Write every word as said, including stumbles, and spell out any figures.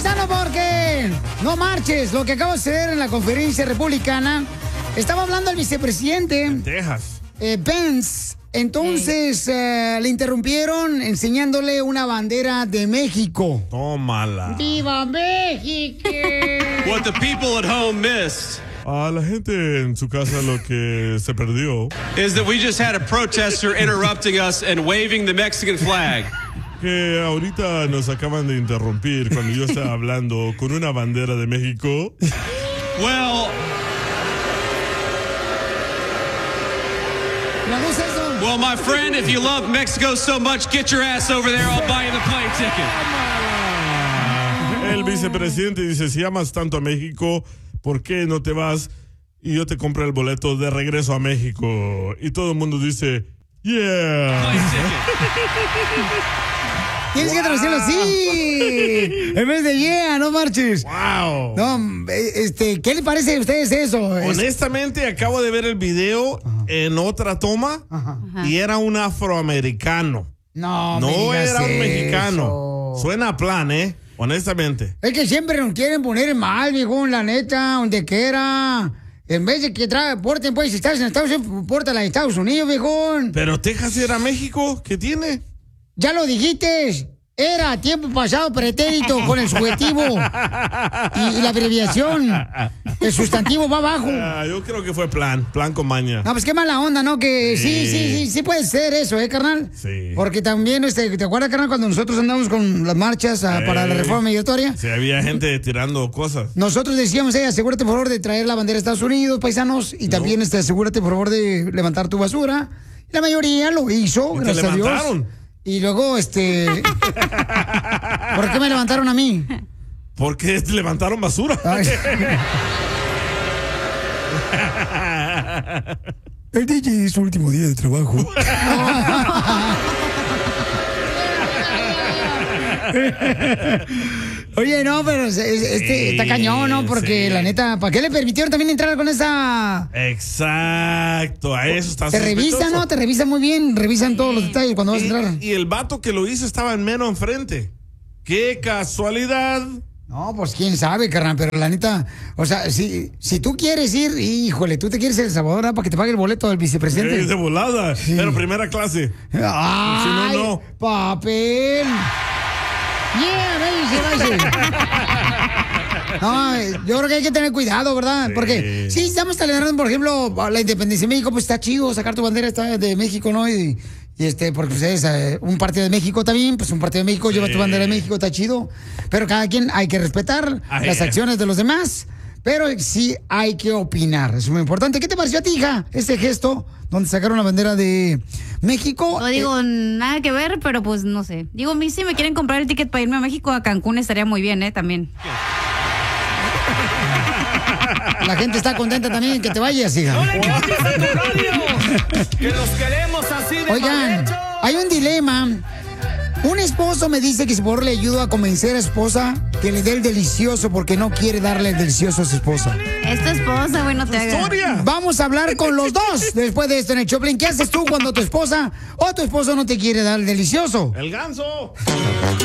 paisano, porque no marches. Lo que acaba de suceder en la conferencia republicana, estaba hablando el vicepresidente Texas. Eh, Pence. Entonces eh, le interrumpieron enseñándole una bandera de México. Tómala. ¡Viva México! What the people at home missed A la gente en su casa lo que se perdió is that we just had a protester interrupting us and waving the Mexican flag. que ahorita nos acaban de interrumpir cuando yo estaba hablando con una bandera de México. Well, ¿Traduce eso? well, my friend, if you love Mexico so much, get your ass over there. I'll buy you the plane ticket. El vicepresidente dice, si amas tanto a México, ¿por qué no te vas y yo te compro el boleto de regreso a México? Y todo el mundo dice, yeah. Plane ticket. Tienes que traducirlo así. En vez de yeah, no marches. Wow. No, este, ¿qué le parece a ustedes eso? Honestamente, acabo de ver el video en otra toma Ajá. y era un afroamericano. No, me No digas era un eso. mexicano. Suena a plan, ¿eh? Honestamente. Es que siempre nos quieren poner mal, viejo, la neta, donde quiera. En vez de que tra porten, pues, si estás en Estados Unidos, pórtala en Estados Unidos, viejo. Pero Texas era México, ¿qué tiene? Ya lo dijiste. Era tiempo pasado pretérito con el subjetivo y, y la abreviación. El sustantivo va abajo. Ah, yo creo que fue plan, plan con maña. No, pues qué mala onda, ¿no? Que sí, Sí. sí, sí, sí puede ser eso, ¿eh, carnal? Sí. Porque también, este, ¿te acuerdas, carnal, cuando nosotros andamos con las marchas ah, para la Eh. reforma migratoria? Sí, había gente tirando cosas. Nosotros decíamos, eh, asegúrate por favor de traer la bandera de Estados Unidos, paisanos, y también este, asegúrate por favor de levantar tu basura. La mayoría lo hizo, ¿Y te gracias a Dios. levantaron? Y luego, este... ¿Por qué me levantaron a mí? Porque levantaron basura. Ay. El D J es su último día de trabajo. Oye, no, pero es- es- este está cañón, ¿no? Porque sí. la neta, ¿para qué le permitieron también entrar con esa...? Exacto, a eso está Te revisan, sospechoso. ¿no? Te revisan muy bien, revisan todos los detalles cuando vas a entrar. Y, y el vato que lo hizo estaba en menos enfrente. ¡Qué casualidad! No, pues quién sabe, carnal, pero la neta, o sea, si, si tú quieres ir, híjole, tú te quieres ir a El Salvador, ¿ah? Para que te pague el boleto del vicepresidente. Eh, de volada, pero primera clase. ¡Ay! Si no, no. ¡Papel! ¡Yeah, váyase, váyase! No, yo creo que hay que tener cuidado, ¿verdad? Sí. Porque sí, estamos celebrando, por ejemplo, la independencia de México, pues está chido sacar tu bandera está de México, ¿no? Y, y este, porque pues, es eh, un partido de México también, pues un partido de México, lleva tu bandera de México, está chido. Pero cada quien hay que respetar Ay, las eh. acciones de los demás. Pero sí hay que opinar, eso es muy importante. ¿Qué te pareció a ti, hija, este gesto donde sacaron la bandera de México? No digo nada que ver, pero pues no sé. Digo, a mí si me quieren comprar el ticket para irme a México, a Cancún estaría muy bien, ¿eh? También. Eh, la gente está contenta también que te vayas, hija. ¡No le cambies a tu radio! ¡Que los queremos así de Oigan, mal hecho! hay un dilema. Un esposo me dice que si por favor le ayudo a convencer a su esposa que le dé el delicioso porque no quiere darle el delicioso a su esposa. Es tu esposa, güey, no te hagas. ¡Historia! Vamos a hablar con los dos después de esto en el Choplin. ¿Qué haces tú cuando tu esposa o tu esposo no te quiere dar el delicioso? ¡El ganso!